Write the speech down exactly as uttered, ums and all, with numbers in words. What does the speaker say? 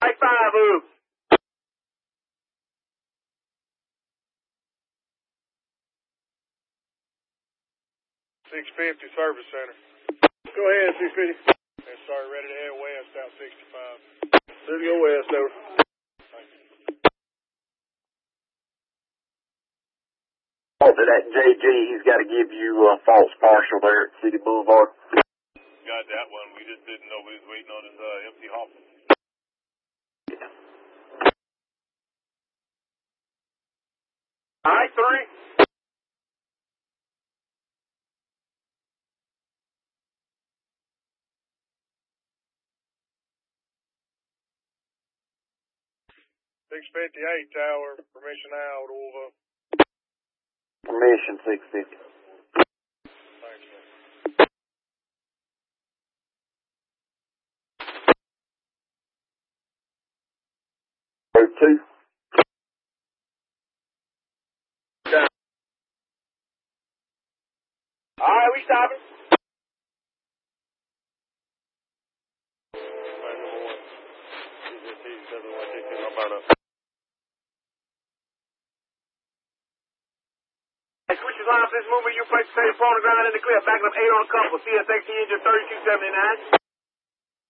High five, ooh. six fifty Service Center. Go ahead, six fifty. Yes, sir. Ready to head west out sixty-five. Let's go west, over. To that J G, he's got to give you a false partial there at City Boulevard. Got that one. We just didn't know we was waiting on his uh, empty hopper. I three. six fifty-eight Tower. Permission out. Over. Permission six fifty. Thanks, man. Oh two. All right, we stopping. Hey, switch your line for this movement. You place the same phone on the ground in the clear. Backing up eight on a couple. C S X engine thirty-two seventy-nine.